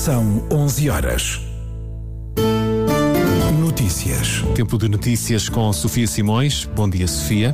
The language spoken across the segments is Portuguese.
São 11 horas. Notícias. Tempo de notícias com Sofia Simões. Bom dia, Sofia.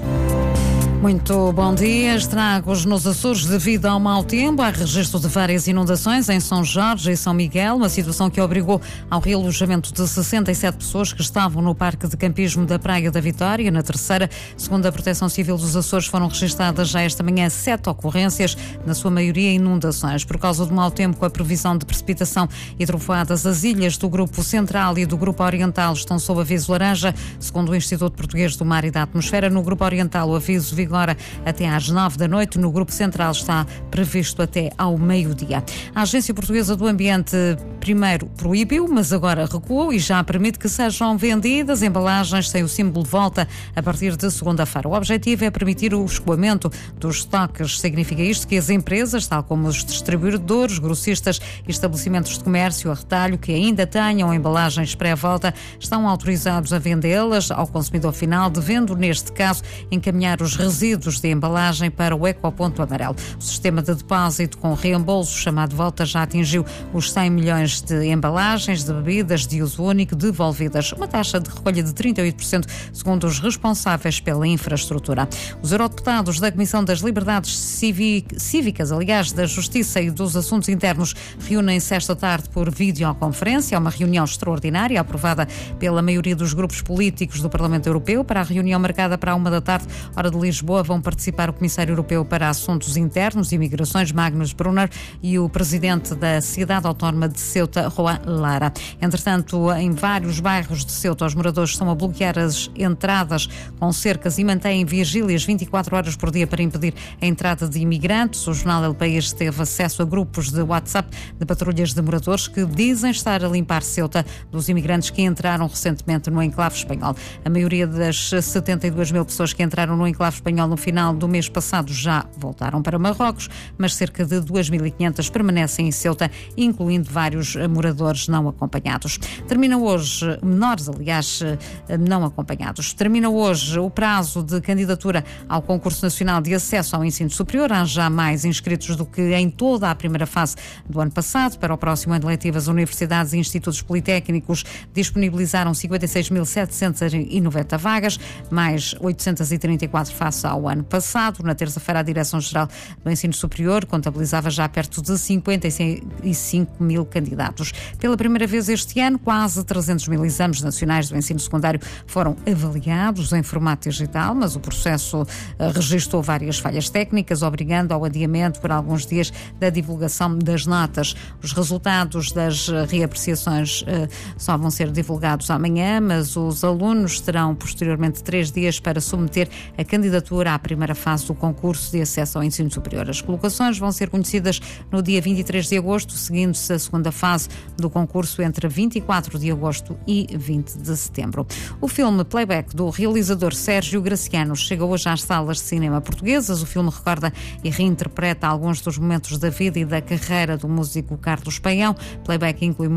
Muito bom dia. Estragos nos Açores devido ao mau tempo. Há registro de várias inundações em São Jorge e São Miguel, uma situação que obrigou ao realojamento de 67 pessoas que estavam no Parque de Campismo da Praia da Vitória, na Terceira. Segundo a Proteção Civil dos Açores, foram registadas já esta manhã 7 ocorrências, na sua maioria inundações. Por causa do mau tempo, com a previsão de precipitação e trovoadas, as ilhas do Grupo Central e do Grupo Oriental estão sob aviso laranja, segundo o Instituto Português do Mar e da Atmosfera. No Grupo Oriental, o aviso vigora até às 9 da noite. No Grupo Central está previsto até ao meio-dia. A Agência Portuguesa do Ambiente primeiro proibiu, mas agora recuou e já permite que sejam vendidas embalagens sem o símbolo volta a partir de segunda-feira. O objetivo é permitir o escoamento dos estoques. Significa isto que as empresas, tal como os distribuidores, grossistas e estabelecimentos de comércio a retalho que ainda tenham embalagens pré-volta, estão autorizados a vendê-las ao consumidor final, devendo, neste caso, encaminhar os resíduos de embalagem para o ecoponto amarelo. O sistema de depósito com reembolso, chamado Volta, já atingiu os 100 milhões de embalagens de bebidas de uso único devolvidas, uma taxa de recolha de 38%, segundo os responsáveis pela infraestrutura. Os eurodeputados da Comissão das Liberdades Cívicas, aliás, da Justiça e dos Assuntos Internos, reúnem-se esta tarde por videoconferência. É uma reunião extraordinária, aprovada pela maioria dos grupos políticos do Parlamento Europeu. Para a reunião marcada para a 1 da tarde, hora de Lisboa, vão participar o Comissário Europeu para Assuntos Internos e Migrações, Magnus Brunner, e o Presidente da Cidade Autónoma de Ceuta, Juan Lara. Entretanto, em vários bairros de Ceuta, os moradores estão a bloquear as entradas com cercas e mantêm vigílias 24 horas por dia para impedir a entrada de imigrantes. O jornal El País teve acesso a grupos de WhatsApp de patrulhas de moradores que dizem estar a limpar Ceuta dos imigrantes que entraram recentemente no enclave espanhol. A maioria das 72 mil pessoas que entraram no enclave espanhol no final do mês passado já voltaram para Marrocos, mas cerca de 2.500 permanecem em Ceuta, incluindo vários moradores não acompanhados. Termina hoje, menores, aliás, não acompanhados. Termina hoje o prazo de candidatura ao Concurso Nacional de Acesso ao Ensino Superior. Há já mais inscritos do que em toda a primeira fase do ano passado. Para o próximo ano letivo, as universidades e institutos politécnicos disponibilizaram 56.790 vagas, mais 834 face ao ano passado. Na terça-feira, a Direção-Geral do Ensino Superior contabilizava já perto de 55 mil candidatos. Pela primeira vez este ano, quase 300 mil exames nacionais do ensino secundário foram avaliados em formato digital, mas o processo registrou várias falhas técnicas, obrigando ao adiamento por alguns dias da divulgação das notas. Os resultados das reapreciações só vão ser divulgados amanhã, mas os alunos terão posteriormente 3 dias para submeter a candidatura à primeira fase do concurso de acesso ao ensino superior. As colocações vão ser conhecidas no dia 23 de agosto, seguindo-se a segunda fase do concurso entre 24 de agosto e 20 de setembro. O filme Playback, do realizador Sérgio Graciano, chega hoje às salas de cinema portuguesas. O filme recorda e reinterpreta alguns dos momentos da vida e da carreira do músico Carlos Paião. Playback inclui